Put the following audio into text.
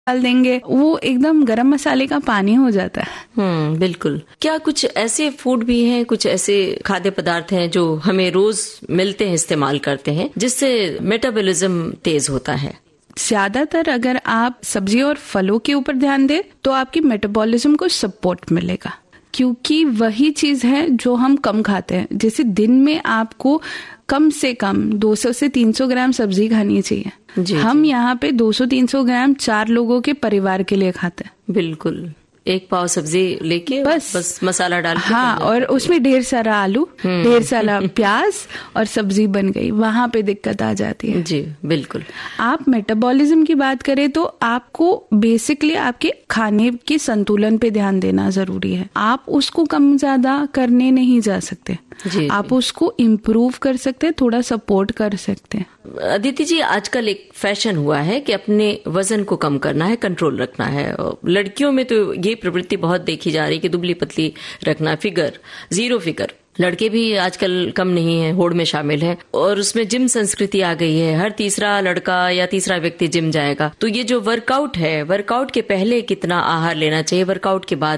डाल देंगे, वो एकदम गरम मसाले का पानी हो जाता है। बिल्कुल। क्या कुछ ऐसे फूड भी हैं, कुछ ऐसे खाद्य पदार्थ हैं जो हमें रोज मिलते हैं, इस्तेमाल करते हैं, जिससे मेटाबॉलिज्म तेज होता है? ज्यादातर अगर आप सब्जी और फलों के ऊपर ध्यान दें तो आपकी मेटाबॉलिज्म को सपोर्ट मिलेगा, क्योंकि वही चीज है जो हम कम खाते हैं। जैसे दिन में आपको कम से कम 200 से 300 ग्राम सब्जी खानी चाहिए। हम यहाँ पे 200-300 ग्राम 4 लोगों के परिवार के लिए खाते हैं। बिल्कुल, एक पाव सब्जी लेके बस मसाला डाल के, हाँ, और उसमें ढेर सारा आलू, ढेर सारा प्याज और सब्जी बन गई, वहां पे दिक्कत आ जाती है। जी बिल्कुल। आप मेटाबॉलिज्म की बात करें तो आपको बेसिकली आपके खाने के संतुलन पे ध्यान देना जरूरी है। आप उसको कम ज्यादा करने नहीं जा सकते, आप उसको इम्प्रूव कर सकते हैं, थोड़ा सपोर्ट कर सकते हैं। अदिति जी, आजकल एक फैशन हुआ है कि अपने वजन को कम करना है, कंट्रोल रखना है। लड़कियों में तो ये प्रवृत्ति बहुत देखी जा रही है कि दुबली पतली रखना, फिगर, 0 फिगर। लड़के भी आजकल कम नहीं है, होड़ में शामिल है, और उसमें जिम संस्कृति आ गई है। हर तीसरा लड़का या तीसरा व्यक्ति जिम जाएगा। तो ये जो वर्कआउट है, वर्कआउट के पहले कितना आहार लेना चाहिए, वर्कआउट के बाद